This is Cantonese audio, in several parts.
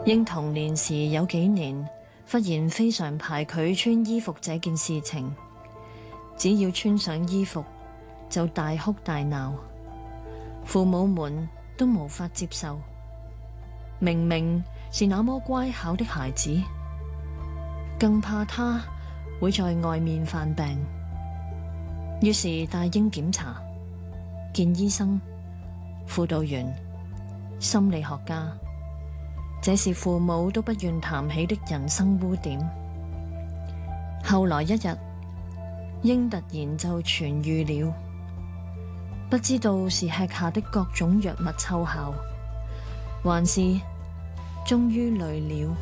英童年時有幾年，忽然非常排拒穿衣服這件事情，只要穿上衣服就大哭大鬧，父母們都無法接受。明明是那麼乖巧的孩子，更怕他會在外面犯病。於是帶英檢查，見醫生、輔導員、心理學家，這是父母都不願談起的人生污點。後來一日，英突然就痊癒了，不知道是吃下的各種藥物奏效，還是終於累了。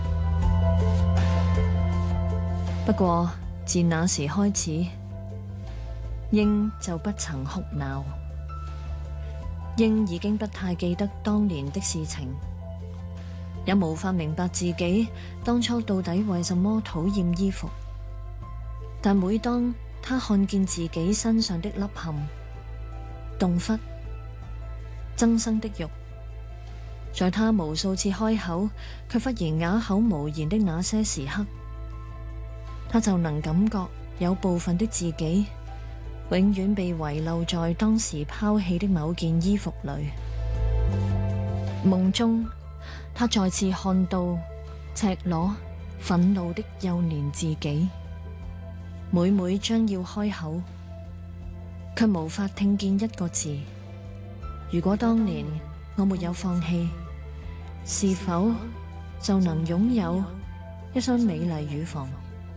不過自那時開始，英就不曾哭鬧。英已經不太記得當年的事情，也無法明白自己當初到底為什麼討厭衣服。但每當他看見自己身上的凹陷、洞窟、增生的肉，在他無數次開口卻忽然啞口無言的那些時刻，他就能感覺有部分的自己永遠被遺留在當時拋棄的某件衣服裏。夢中，他再次看到赤裸、憤怒的幼年自己，每將要開口，卻無法聽見一個字。如果當年我沒有放棄，是否就能擁有一雙美麗乳房？